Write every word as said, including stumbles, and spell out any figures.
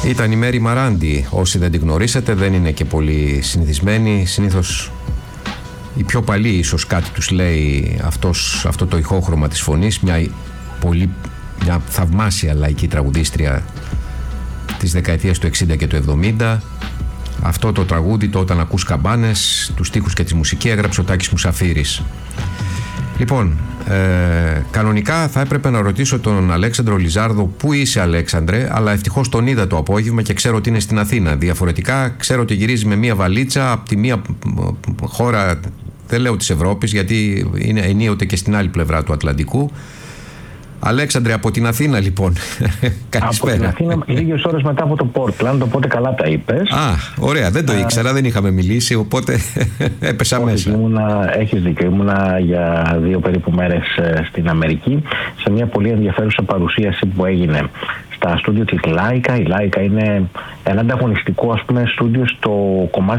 Ήταν η Μέρη Μαράντι. Όσοι δεν την γνωρίσατε, δεν είναι και πολύ συνηθισμένοι. Συνήθως οι πιο παλιοί ίσως κάτι τους λέει αυτός, αυτό το ηχόχρωμα της φωνής. Μια, πολύ, μια θαυμάσια λαϊκή τραγουδίστρια της δεκαετίας του εξήντα και του εβδομήντα. Αυτό το τραγούδι, το «Όταν ακούς καμπάνες», τους στίχους και τη μουσική έγραψε ο Τάκης Μουσαφίρης. Λοιπόν, ε, κανονικά θα έπρεπε να ρωτήσω τον Αλέξανδρο Λιζάρδο πού είσαι, Αλέξανδρε, αλλά ευτυχώς τον είδα το απόγευμα και ξέρω ότι είναι στην Αθήνα. Διαφορετικά ξέρω ότι γυρίζει με μία βαλίτσα από τη μία χώρα, δεν λέω της Ευρώπης, γιατί είναι ενίοτε και στην άλλη πλευρά του Ατλαντικού. Αλέξανδρε, από την Αθήνα λοιπόν. Καλησπέρα. Από την Αθήνα, λίγες ώρες μετά από το Portland, οπότε καλά τα είπες. Α, ωραία, δεν το Α, ήξερα, δεν είχαμε μιλήσει, οπότε έπεσα μέσα. Ήμουνα, έχεις δίκιο, ήμουνα για δύο περίπου μέρες στην Αμερική, σε μια πολύ ενδιαφέρουσα παρουσίαση που έγινε στα στούντιο της Λάικα. Η Λάικα είναι ένα ανταγωνιστικό, ας πούμε, στούντιο στο κομμάτι